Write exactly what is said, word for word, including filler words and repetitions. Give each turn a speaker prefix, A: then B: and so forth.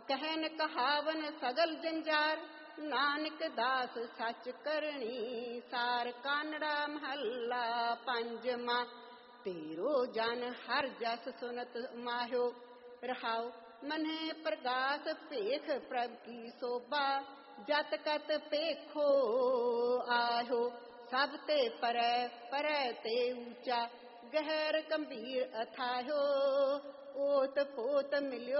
A: ਕਹਿਨ ਕਹਾਵਨ ਸਗਲ ਜੰਜਾਰ, ਨਾਨਕ ਦਾਸ ਸੱਚ ਕਰਨੀ ਸਾਰ। ਕਾਨੜਾ ਮਹੱਲਾ ਪੰਜਵਾਂ। ਤੇਰੋ ਜਨ ਹਰ ਜਸ ਸੁਨਤ ਮਾਹਿਓ, ਰਹਾਉ ਮਨਹਿ ਪ੍ਰਗਾਸ ਭੇਖ ਪ੍ਰਭ ਕੀ ਸੋਭਾ। ਜਤ ਕਤ ਭੇਖੋ ਆਹਿਓ, ਸਭ ਤੇ ਪਰੈ ਪਰੈ ਤੇ ਊਚਾ। ਗਹਿਰ ਗੰਭੀਰ ਅਥਾਹਿਓ, ਓਤ ਪੋਤ ਮਿਲਿਓ